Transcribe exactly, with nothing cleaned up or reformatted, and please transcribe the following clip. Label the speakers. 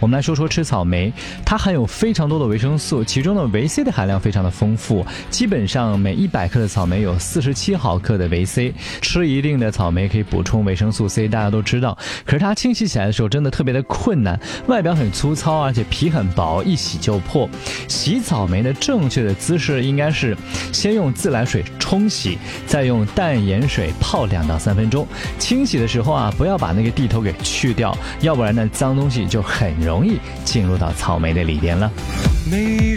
Speaker 1: 我们来说说吃草莓，它含有非常多的维生素，其中的维 C 的含量非常的丰富，基本上每一百克的草莓有四十七毫克的维 C。吃一定的草莓可以补充维生素 C， 大家都知道。可是它清洗起来的时候真的特别的困难，外表很粗糙，而且皮很薄，一洗就破。洗草莓的正确的姿势应该是先用自来水冲洗，再用淡盐水泡两到三分钟。清洗的时候啊，不要把那个蒂头给去掉，要不然呢，脏东西就很容易进入到草莓的里边了。